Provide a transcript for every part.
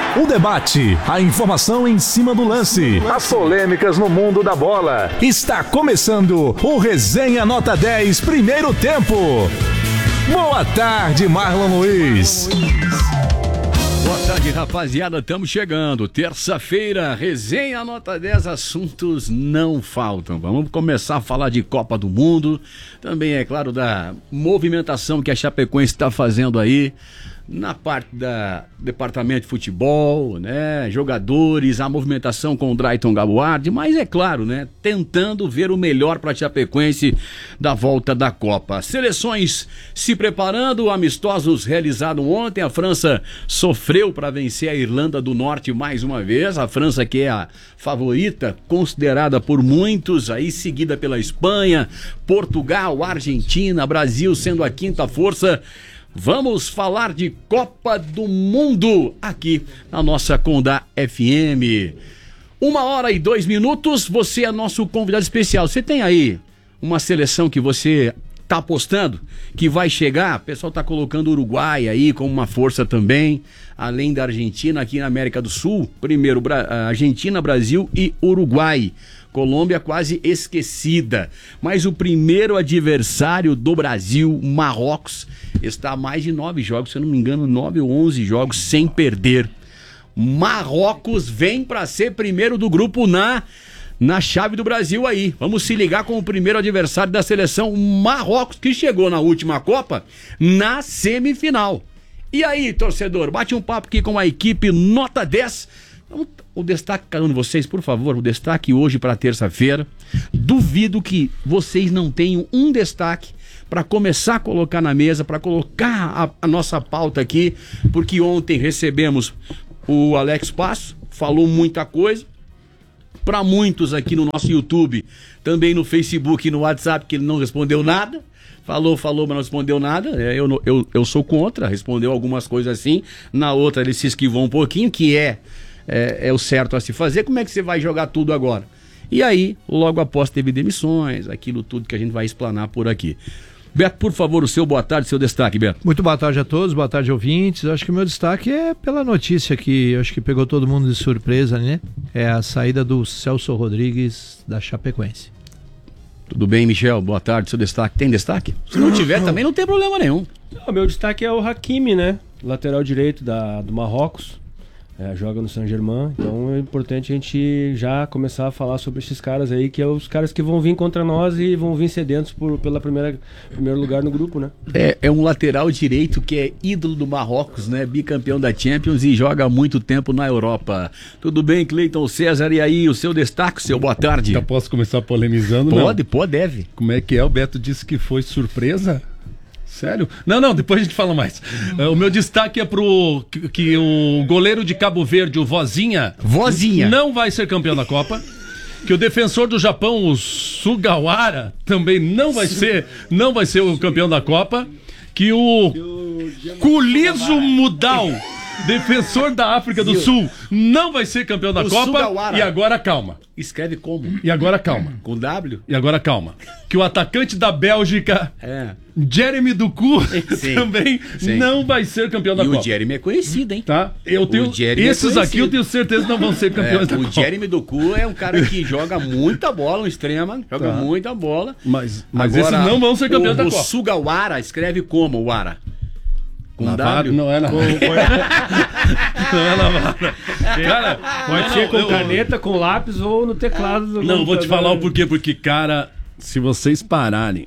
O debate, a informação em cima do lance, as polêmicas no mundo da bola. Está começando o Resenha Nota 10, primeiro tempo. Boa tarde, Marlon Luiz. Boa tarde, rapaziada, estamos chegando. Terça-feira, Resenha Nota 10, assuntos não faltam. Vamos começar a falar de Copa do Mundo. Também, é claro, da movimentação que a Chapecoense está fazendo aí. Na parte da departamento de futebol, né, jogadores, a movimentação com o Drayton Gabuardi, mas é claro, né, tentando ver o melhor para a Chapecoense da volta da Copa. Seleções se preparando, amistosos realizados ontem. A França sofreu para vencer a Irlanda do Norte mais uma vez. A França, que é a favorita, considerada por muitos, aí seguida pela Espanha, Portugal, Argentina, Brasil sendo a quinta força. Vamos falar de Copa do Mundo aqui na nossa Condá FM. 1h02, você é nosso convidado especial. Você tem aí uma seleção que você está apostando que vai chegar? O pessoal está colocando o Uruguai aí como uma força também, além da Argentina aqui na América do Sul. Primeiro Argentina, Brasil e Uruguai. Colômbia quase esquecida, mas o primeiro adversário do Brasil, Marrocos, está a mais de 9 jogos, se eu não me engano, 9 ou 11 jogos sem perder. Marrocos vem para ser primeiro do grupo na chave do Brasil aí. Vamos se ligar com o primeiro adversário da seleção, Marrocos, que chegou na última Copa na semifinal. E aí, torcedor, bate um papo aqui com a equipe Nota 10. O destaque, cada um de vocês, por favor, o destaque hoje para terça-feira. Duvido que vocês não tenham um destaque para começar a colocar na mesa, para colocar a nossa pauta aqui, porque ontem recebemos o Alex Passo, falou muita coisa. Para muitos aqui no nosso YouTube, também no Facebook e no WhatsApp, que ele não respondeu nada. Falou, mas não respondeu nada. Eu sou contra, respondeu algumas coisas assim. Na outra ele se esquivou um pouquinho, que é o certo a se fazer. Como é que você vai jogar tudo agora? E aí, logo após teve demissões, aquilo tudo que a gente vai explanar por aqui. Beto, por favor, o seu boa tarde, seu destaque, Beto. Muito boa tarde a todos, boa tarde, ouvintes. Acho que o meu destaque é pela notícia que acho que pegou todo mundo de surpresa, né? É a saída do Celso Rodrigues da Chapecoense. Tudo bem, Michel? Boa tarde, seu destaque. Tem destaque? Se não tiver, também não tem problema nenhum. O meu destaque é o Hakimi, né? Lateral direito do Marrocos. Joga no Saint-Germain, então é importante a gente já começar a falar sobre esses caras aí, que é os caras que vão vir contra nós e vão vir sedentos pelo primeiro lugar no grupo, né? É um lateral direito que é ídolo do Marrocos, né? Bicampeão da Champions e joga há muito tempo na Europa. Tudo bem, Cleiton César? E aí, o seu destaque, seu boa tarde? Já posso começar polemizando? Deve. Como é que é? O Beto disse que foi surpresa? Sério? Não, depois a gente fala mais. O meu destaque é que o goleiro de Cabo Verde, o Vozinha, não vai ser campeão da Copa. Que o defensor do Japão, o Sugawara, também não vai ser o campeão da Copa. Que o Kulizo Mudal, defensor da África do Sul, não vai ser campeão da Copa. Sugawara. E agora calma. Escreve como? E agora calma. Com W? E agora calma. Que o atacante da Bélgica, Jeremy Doku, também não vai ser campeão da Copa. E o Jeremy é conhecido, hein? Tá? Esses aqui eu tenho certeza não vão ser campeões da Copa. O Jeremy Doku é um cara que joga muita bola, um extrema, joga muita bola. Mas agora, esses não vão ser campeões da Copa. O Sugawara escreve como, o Ara? Com W? Não é Navarra. Não é Navarra. Cara, pode ser com caneta, com lápis ou no teclado. Não, vou te falar o porquê. Porque, cara, se vocês pararem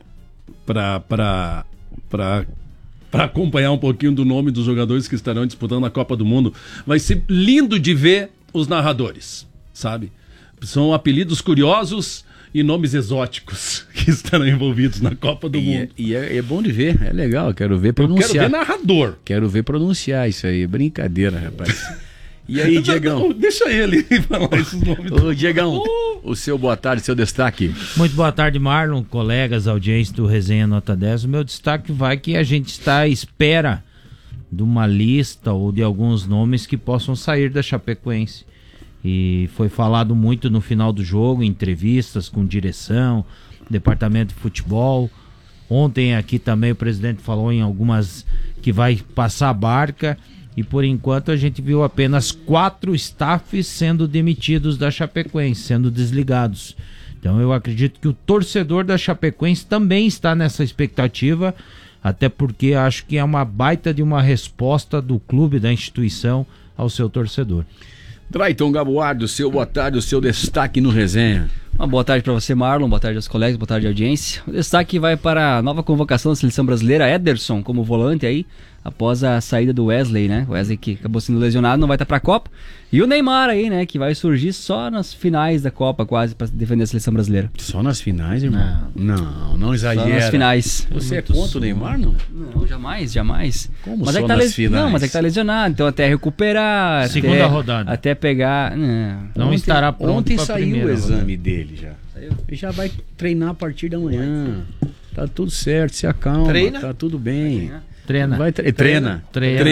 pra acompanhar um pouquinho do nome dos jogadores que estarão disputando a Copa do Mundo, vai ser lindo de ver os narradores, sabe? São apelidos curiosos e nomes exóticos que estarão envolvidos na Copa do Mundo. E é bom de ver, é legal, quero ver pronunciar. Eu quero ver narrador. Quero ver pronunciar isso aí, brincadeira, rapaz. E aí, Diegão? Deixa ele falar esses nomes. Ô, Diegão, o seu boa tarde, seu destaque. Muito boa tarde, Marlon, colegas, audiência do Resenha Nota 10. O meu destaque vai que a gente está à espera de uma lista ou de alguns nomes que possam sair da Chapecoense. E foi falado muito no final do jogo, em entrevistas com direção, departamento de futebol. Ontem aqui também o presidente falou em algumas que vai passar a barca. e por enquanto a gente viu apenas 4 staffs sendo demitidos da Chapecoense, sendo desligados. Então eu acredito que o torcedor da Chapecoense também está nessa expectativa, até porque acho que é uma baita de uma resposta do clube, da instituição, ao seu torcedor. Drayton Gaboardo, seu boa tarde, o seu destaque no Resenha. Uma boa tarde para você, Marlon, boa tarde aos colegas, boa tarde à audiência. O destaque vai para a nova convocação da seleção brasileira, Ederson como volante aí, após a saída do Wesley, né? O Wesley que acabou sendo lesionado, não vai estar para a Copa. E o Neymar aí, né? Que vai surgir só nas finais da Copa, quase, para defender a seleção brasileira. Só nas finais, irmão? Não exagera. Só nas finais. Você é contra o Neymar, não? Não, jamais. Como mas só é que tá nas finais? Não, mas é que tá lesionado, então até recuperar... Segunda rodada. Até pegar... Não ontem, estará pronto. Ontem saiu o exame rodada dele já. Ele já vai treinar a partir da manhã. Tá tudo certo, se acalma. Treina? Tá tudo bem. Treina. Treina.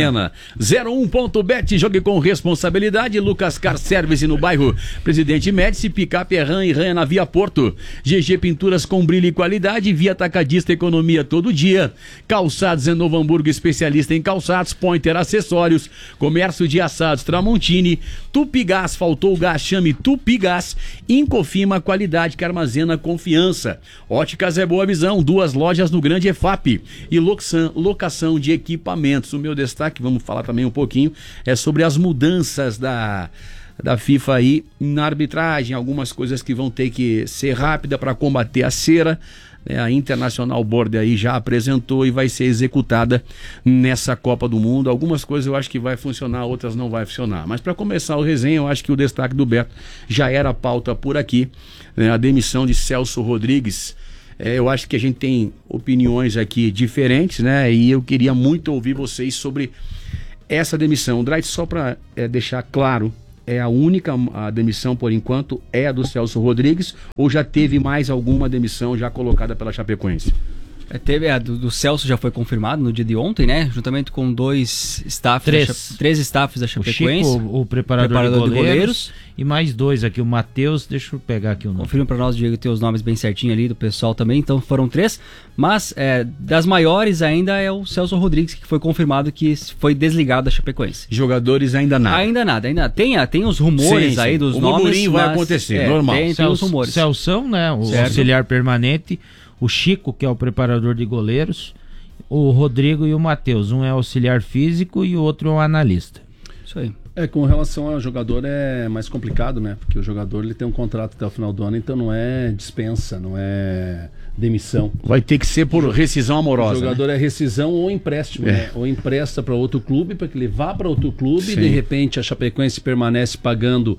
01.bet, jogue com responsabilidade. Lucas Car Service no bairro Presidente Médici, Picape Ram e Ranha na Via Porto. GG Pinturas com brilho e qualidade, Via Atacadista, economia todo dia. Calçados em Novo Hamburgo, especialista em calçados, Pointer Acessórios, comércio de assados Tramontini, Tupigás, faltou o gás, chame Tupigás. Incofima, qualidade que armazena confiança. Óticas é Boa Visão, 2 lojas no Grande EFAP e locação de equipamentos. O meu destaque, vamos falar também um pouquinho, é sobre as mudanças da FIFA aí na arbitragem, algumas coisas que vão ter que ser rápida para combater a cera. A International Board aí já apresentou e vai ser executada nessa Copa do Mundo. Algumas coisas eu acho que vai funcionar, outras não vai funcionar. Mas para começar o resenha, eu acho que o destaque do Beto já era pauta por aqui, né? A demissão de Celso Rodrigues. Eu acho que a gente tem opiniões aqui diferentes, né? E eu queria muito ouvir vocês sobre essa demissão. O Drayton, só para deixar claro, é a única demissão por enquanto, é a do Celso Rodrigues, ou já teve mais alguma demissão já colocada pela Chapecoense? Teve a do Celso, já foi confirmado no dia de ontem, né? Juntamente com 2 staffs, 3 staffs da Chapecoense. O Chico, o preparador de goleiros, e mais 2 aqui, o Matheus, deixa eu pegar aqui o nome. Confirma para nós, Diego, ter os nomes bem certinho ali do pessoal também, então foram 3. Mas das maiores ainda é o Celso Rodrigues, que foi confirmado que foi desligado da Chapecoense. Jogadores ainda nada. Ainda tem os rumores aí dos nomes. O murmurinho vai acontecer, normal. Tem os rumores. Celção, né? O auxiliar permanente. O Chico, que é o preparador de goleiros, o Rodrigo e o Matheus. Um é auxiliar físico e o outro é um analista. Isso aí. Com relação ao jogador é mais complicado, né? Porque o jogador ele tem um contrato até o final do ano, então não é dispensa, não é demissão. Vai ter que ser por rescisão amorosa. O jogador, né? É rescisão ou empréstimo, né? Ou empresta para outro clube, para que ele vá para outro clube. Sim. E de repente a Chapecoense permanece pagando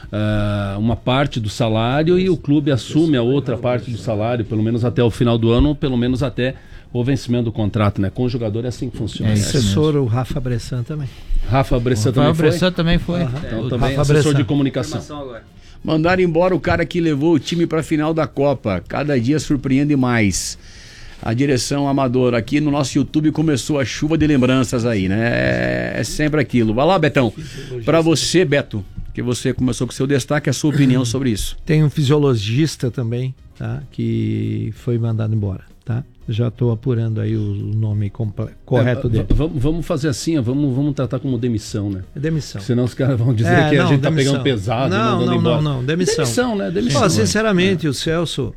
uma parte do salário e o clube assume a outra parte do salário, pelo menos até o final do ano, ou pelo menos até o vencimento do contrato, né? Com o jogador é assim que funciona. Assessor, o Rafa Bressan também. Rafa Bressan também foi. Então também Rafa assessor Bressan. De comunicação. Mandaram embora o cara que levou o time para a final da Copa. Cada dia surpreende mais. A direção amadora aqui no nosso YouTube começou a chuva de lembranças aí, né? É sempre aquilo. Vai lá, Betão. Para você, Beto, que você começou com o seu destaque, a sua opinião sobre isso. Tem um fisiologista também, tá? Que foi mandado embora, tá? Já estou apurando aí o nome correto dele. Vamos fazer assim, vamos tratar como demissão, né? É demissão. Senão os caras vão dizer que a gente tá pegando pesado. Não, demissão. Demissão, né? Demissão. Sinceramente, o Celso,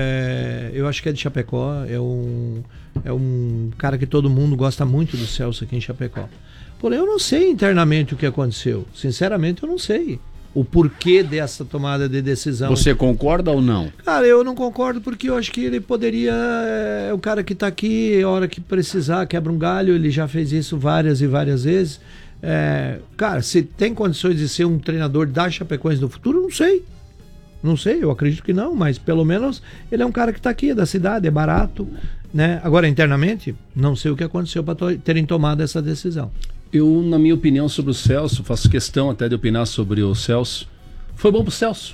eu acho que é de Chapecó, é um cara que todo mundo gosta muito do Celso aqui em Chapecó. Porém, eu não sei internamente o que aconteceu. Sinceramente, eu não sei o porquê dessa tomada de decisão. Você concorda ou não? Cara, eu não concordo porque eu acho que ele poderia... É o cara que tá aqui, a hora que precisar, quebra um galho, ele já fez isso várias e várias vezes. Cara, se tem condições de ser um treinador da Chapecoense do futuro, não sei. Não sei, eu acredito que não, mas pelo menos ele é um cara que tá aqui, é da cidade, é barato, né? Agora, internamente, não sei o que aconteceu para terem tomado essa decisão. Eu, na minha opinião sobre o Celso, faço questão até de opinar sobre o Celso. Foi bom pro Celso.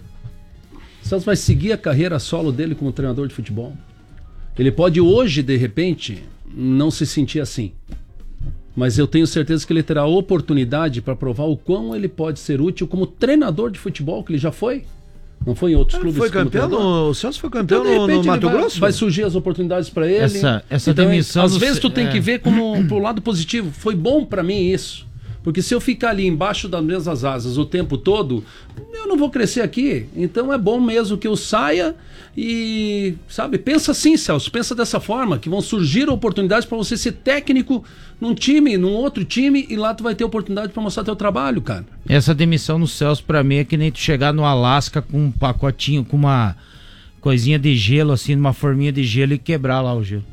O Celso vai seguir a carreira solo dele como treinador de futebol. Ele pode hoje, de repente, não se sentir assim. Mas eu tenho certeza que ele terá a oportunidade para provar o quão ele pode ser útil como treinador de futebol, que ele já foi. Não foi em outros clubes? Foi campeão o Celso foi campeão no Mato Grosso? Vai surgir as oportunidades para ele. Essa então, demissão... Às vezes tu tem que ver como pro lado positivo. Foi bom para mim isso. Porque se eu ficar ali embaixo das mesmas asas o tempo todo, eu não vou crescer aqui. Então é bom mesmo que eu saia e, sabe, pensa assim, Celso, pensa dessa forma, que vão surgir oportunidades para você ser técnico num time, num outro time, e lá tu vai ter oportunidade para mostrar teu trabalho, cara. Essa demissão no Celso, pra mim, é que nem tu chegar no Alasca com um pacotinho, com uma coisinha de gelo, assim, uma forminha de gelo e quebrar lá o gelo.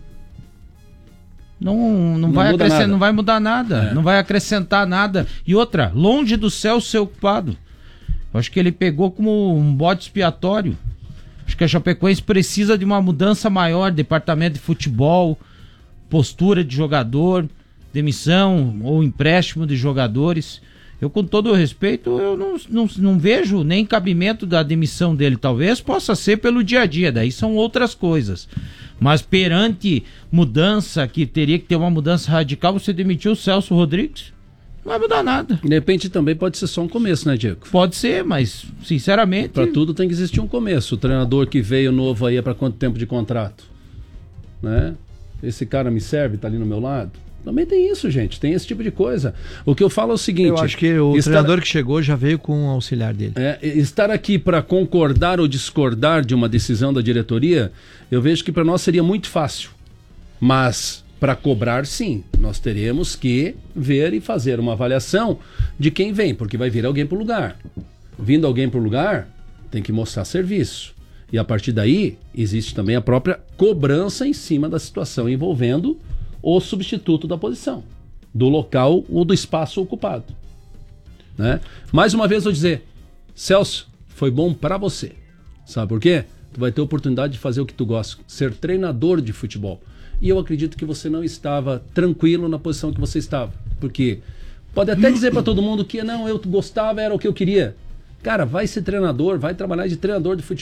Não vai acrescentar, não vai mudar nada, não vai acrescentar nada. E outra, longe do Celso ser ocupado. Eu acho que ele pegou como um bode expiatório. Acho que a Chapecoense precisa de uma mudança maior, departamento de futebol, postura de jogador, demissão ou empréstimo de jogadores. Eu, com todo o respeito, eu não vejo nem cabimento da demissão dele. Talvez possa ser pelo dia a dia, daí são outras coisas. Mas perante mudança, que teria que ter uma mudança radical, você demitiu o Celso Rodrigues? Não vai mudar nada. De repente também pode ser só um começo, né, Diego? Pode ser, mas sinceramente... Para tudo tem que existir um começo. O treinador que veio novo aí é para quanto tempo de contrato? Né? Esse cara me serve, tá ali no meu lado? Também tem isso, gente. Tem esse tipo de coisa. O que eu falo é o seguinte... Eu acho que o treinador que chegou já veio com o auxiliar dele. Estar aqui para concordar ou discordar de uma decisão da diretoria, eu vejo que para nós seria muito fácil. Mas para cobrar, sim. Nós teremos que ver e fazer uma avaliação de quem vem, porque vai vir alguém para o lugar. Vindo alguém para o lugar, tem que mostrar serviço. E a partir daí, existe também a própria cobrança em cima da situação envolvendo o substituto da posição, do local ou do espaço ocupado. Né? Mais uma vez vou dizer, Celso, foi bom para você. Sabe por quê? Tu vai ter a oportunidade de fazer o que tu gosta, ser treinador de futebol. E eu acredito que você não estava tranquilo na posição que você estava. Porque pode até dizer para todo mundo que não, eu gostava, era o que eu queria. Cara, vai ser treinador, vai trabalhar de treinador de futebol.